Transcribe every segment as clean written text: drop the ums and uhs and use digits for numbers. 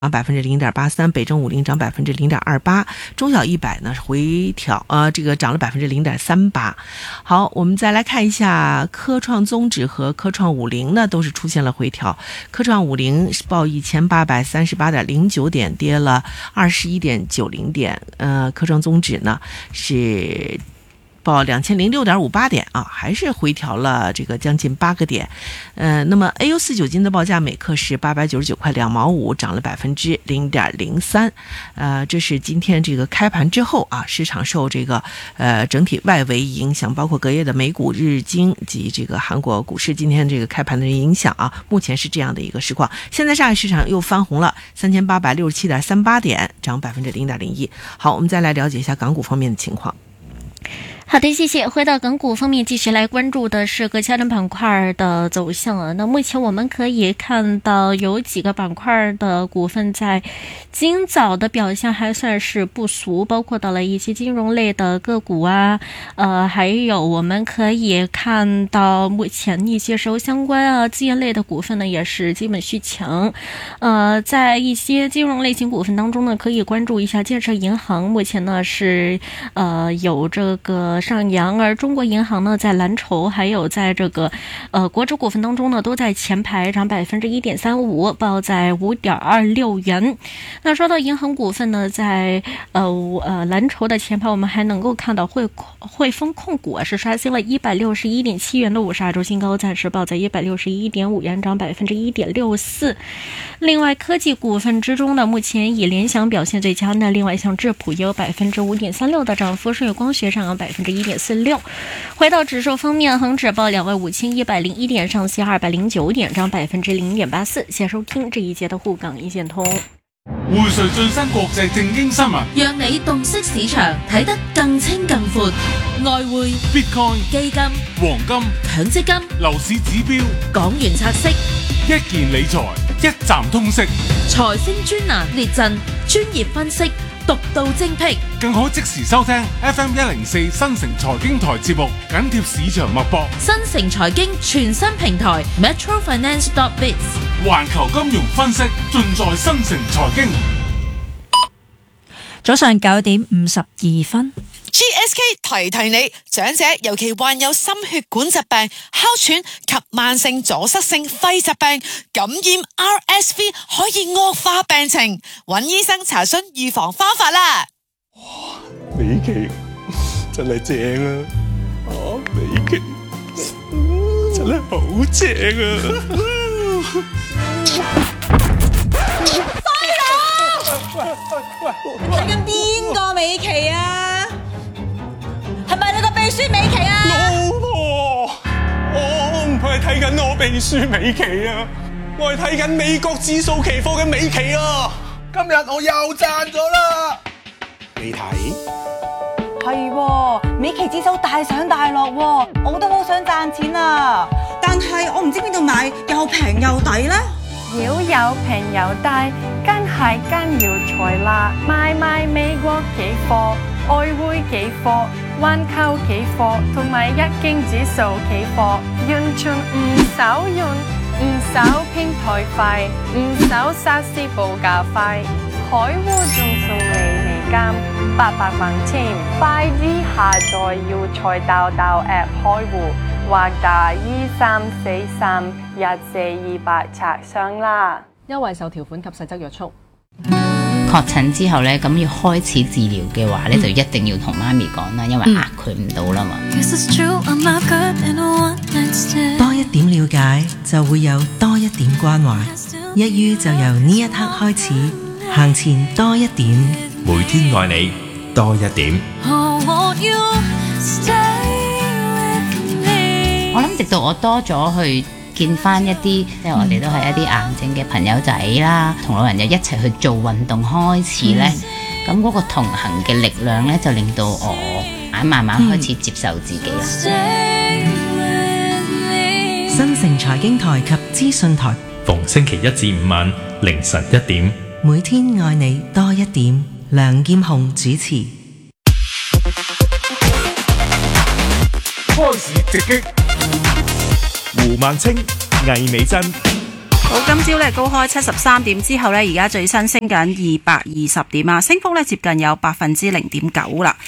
0.83%，北证50涨0.28%，中小100呢回调，这个涨了0.38%。好，我们再来看一下科创综指和科创50呢，都是出现了回调。科创50报1838.09点，跌了21.90点。科创综指呢是报2006.58点啊，还是回调了这个将近8个点。那么 AU49 金的报价每克是899块2毛5，涨了0.03%。这是今天这个开盘之后啊，市场受这个整体外围影响，包括隔夜的美股、日经及这个韩国股市今天这个开盘的影响啊，目前是这样的一个市况。现在上海市场又翻红了，3867.38点，涨0.01%。好，我们再来了解一下港股方面的情况。 好的，谢谢。回到港股方面，继续来关注的是各家电板块的走向啊。那目前我们可以看到有几个板块的股份在今早的表现还算是不俗，包括到了一些金融类的个股啊，还有我们可以看到目前一些石油相关啊、资源类的股份呢也是基本续强。在一些金融类型股份当中呢，可以关注一下建设银行，目前呢是有这个上扬，而中国银行呢在蓝筹还有在这个国指股份当中呢都在前排，涨1.35%，报在5.26元。那说到银行股份呢，在蓝筹的前排，我们还能够看到汇丰控股是刷新了161.7元的52周新高，暂时报在161.5元，涨1.64%。另外科技股份之中呢，目前以联想表现最佳，那另外像智普也有5.36%的涨幅，舜宇光学上扬1.46%。回到指数方面，恒指报25101点，上线209点，涨0.84%。谢收听这一节的沪港一線通。 匯萃最新國際正經新聞， 讓你洞悉市場，睇得更清更闊。外匯、 Bitcoin、 基金、 黃金、 強積金、 樓市指標、 港元拆息， 一件理財一站通識， 財星專欄列陣，專業分析，獨到精闢， 更可即時收聽 FM104新城財經台節目，緊貼市場脈搏。 新城財經全新平台 metrofinance.biz， 環球金融分析盡在新城財經。 早上9:52。 GSK 提你，長者尤其患有心血管疾病、哮喘及慢性阻塞性肺疾病，感染 RSV 可以惡化病情，揾醫生查詢預防方法啦。 哇，美琪真係正啊！美琪真係好正啊！ 睇緊邊個美琪啊？係咪你個秘書美琪啊？ 老婆，我唔係睇緊我秘書美琪啊，我係睇緊美國指數期貨嘅美琪啊！今日我又賺咗啦！你睇？ 係喎，美琪指數大上大落喎，我都好想賺錢啊！但係我唔知邊度買又平又抵咧。 要有平有低，梗係跟要財啦！買美國期貨、外匯期貨、環球期貨同埋日經指數期貨，完全唔使用，唔使平台費，唔使實時報價費，海戶仲送你美金800萬添，快啲下載要財道 App 開戶。或打23431428查詢啦。 優惠受條款及細則約束。 確診之後呢，咁要開始治療嘅話呢，就一定要同媽咪講啦，因為壓佢唔到啦嘛。 多一點了解，就會有多一點關懷。一於就由呢一刻開始，行前多一點， 每天愛你多一點。 我諗直到我多咗去見翻一啲，即係我哋都係一啲癌症嘅朋友仔啦，同老人又一齊去做運動開始呢，咁嗰個同行嘅力量呢，就令到我慢慢開始接受自己啦。 新城財經台及資訊台， 逢星期1至5晚凌晨1點， 每天愛你多一點。梁劍雄主持。 開市直擊， 胡孟青、魏美珍。 好，今朝高開73點之後而家最新升緊220點啊，升幅接近有0.9%啦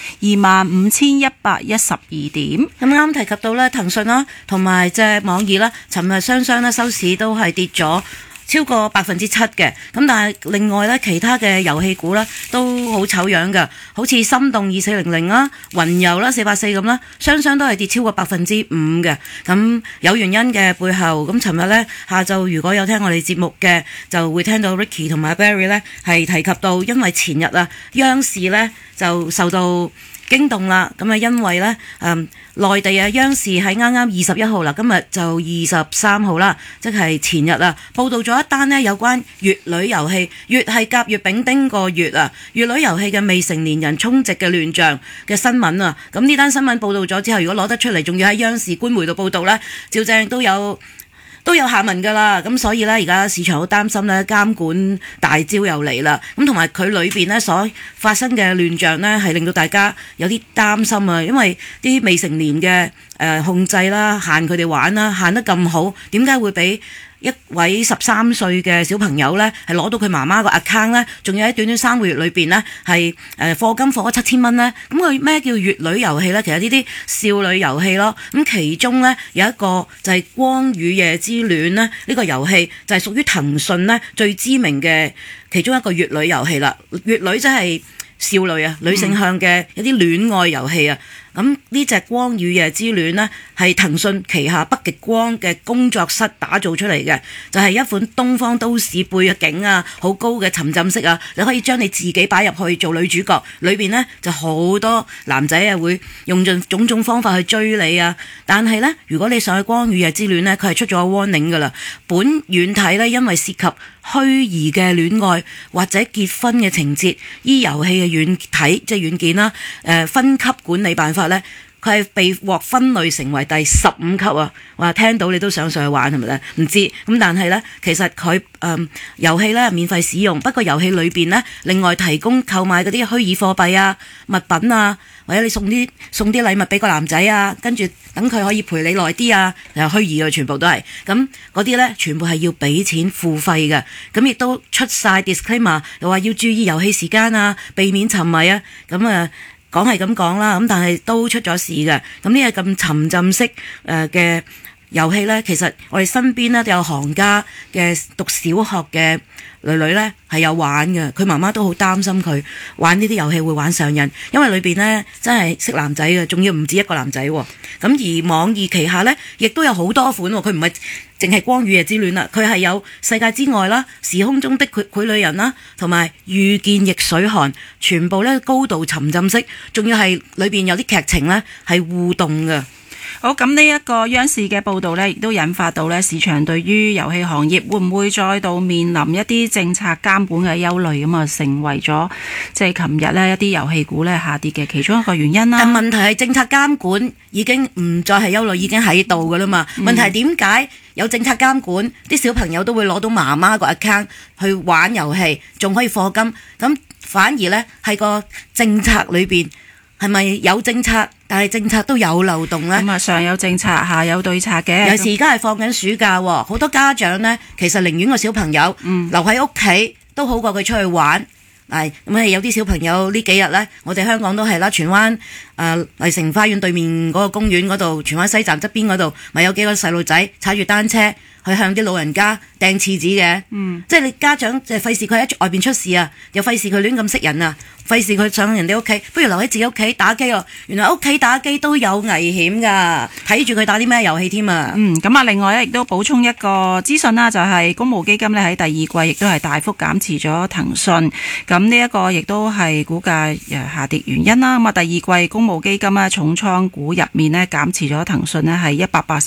，25,112點。 咁啱提及到騰訊啦，同埋隻網易啦，尋日雙雙收市都係跌咗超過7%嘅，咁但係另外咧，其他嘅遊戲股咧都好醜樣嘅，好似心動2400啦、雲遊啦484咁啦，雙雙都係跌超過5%嘅。咁有原因嘅背後，咁尋日咧下晝如果有聽我哋節目嘅，就會聽到 Ricky 同埋 Barry 咧係提及到，因為前日央視咧就受到驚動啦，咁因為咧內地央視喺啱啱21號啦，今日就23號啦，即係前日報道咗一單呢有關乙女遊戲，乙係甲乙丙丁個乙乙女遊戲嘅未成年人充值嘅亂象嘅新聞啊，咁呢單新聞報道咗之後，如果攞得出嚟，仲要喺央視官媒度報道呢，照正都有下文㗎啦，咁所以呢，而家市場好擔心呢監管大招又嚟啦，咁同埋佢裏邊呢所發生嘅亂象呢，係令到大家有啲擔心啊，因為啲未成年嘅控制啦，限佢哋玩啦，限得咁好，點解會俾一位13歲嘅小朋友呢係攞到佢媽媽個 account 呢，仲要喺短短3個月裏邊呢係課金課咗7000蚊呢？咁佢咩叫乙女遊戲呢？其實呢啲少女遊戲咯，咁其中呢，有一個就係光與夜之戀呢，呢個遊戲就係屬於騰訊呢最知名嘅其中一個乙女遊戲啦。乙女即係少女女性向嘅一啲戀愛遊戲啊。咁呢隻光與夜之戀呢，係騰訊旗下北極光嘅工作室打造出嚟嘅，就係一款東方都市背景好高嘅沉浸式你可以將你自己擺入去做女主角，裏邊呢就好多男仔會用盡種種方法去追你但係呢，如果你上去光與夜之戀呢，佢係出咗 warning 㗎啦，本軟體呢，因為涉及虛擬嘅戀愛或者結婚嘅情節，依遊戲嘅軟體即係軟件分級管理辦法呢，佢係被獲分類成為第15級話聽到你都想上去玩係咪咧？唔知咁，但係呢，其實佢遊戲呢免費使用，不過遊戲裏邊呢，另外提供購買嗰啲虛擬貨幣物品或者你送啲禮物俾個男仔跟住等佢可以陪你耐啲又虛擬嘅，全部都係咁嗰啲呢，全部係要俾錢付費嘅，咁亦都出晒 disclaimer， 又話要注意遊戲時間避免沉迷咁講係咁講啦，咁但係都出咗事嘅。咁呢個咁沉浸式嘅遊戲呢，其實我哋身邊呢都有行家嘅讀小學嘅女呢係有玩嘅，佢媽媽都好擔心佢玩呢啲遊戲會玩上癮，因為裏邊呢真係識男仔嘅，仲要唔止一個男仔。咁而網易旗下呢，亦都有好多款，佢唔係淨係光與夜之戀啦，佢係有世界之外啦、時空中的傀儡人啦，同埋遇見逆水寒，全部呢高度沉浸式，仲要係裏邊有啲劇情呢係互動嘅。 好，咁呢一個央視嘅報導呢，亦都引發到呢市場對於遊戲行業會唔會再度面臨一啲政策監管嘅憂慮，咁啊成為咗即係琴日呢一啲遊戲股呢下跌嘅其中一個原因啦。 但問題係政策監管已經唔再係憂慮，已經喺度噶啦嘛。問題係點解有政策監管，啲小朋友都會攞到媽媽個 account 去玩遊戲，仲可以課金，咁反而呢係個政策裏邊係咪有政策？但係政策都有漏洞呢。 咁上有政策，下有對策嘅。 尤其而家係放緊暑假，好多家長呢，其實寧願個小朋友留喺屋企都好過佢出去玩。咁有啲小朋友呢幾日呢，我哋香港都係啦，荃灣麗城花園對面嗰個公園嗰度，荃灣西站側邊嗰度，咪有幾個細路仔踩住單車去向啲老人家掟廁紙嘅。即係你家長就費事佢喺外邊出事又費事佢亂咁識人費事佢上人哋屋企，不如留喺自己屋企打機喎。原來屋企打機都有危險㗎，睇住佢打啲咩遊戲添啊！ 咁另外咧，亦都補充一個資訊啦，就係公募基金咧喺第二季亦都係大幅減持咗騰訊，咁呢一個亦都係股價下跌原因啦。咁第二季公募基金咧重倉股入面咧減持咗騰訊咧係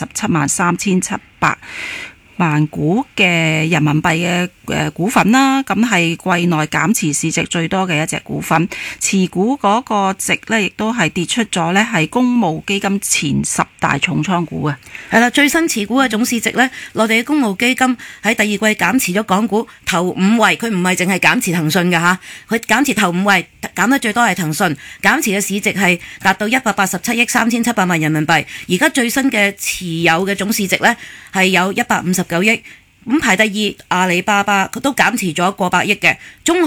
1873700萬股嘅人民幣嘅股份啦，咁係季內減持市值最多嘅一隻股份，持股嗰個值呢亦都係跌出咗呢係公募基金前10大重倉股嘅。 係啦，最新持股嘅總市值呢，內地嘅公募基金喺第二季減持咗港股頭5位，佢唔係淨係減持騰訊㗎吓，佢減持頭5位，減得最多係騰訊，減持嘅市值係達到187億3700萬人民幣，而家最新嘅持有嘅總市值呢係有159億咁排第二阿里巴巴佢都減持咗過百億嘅，中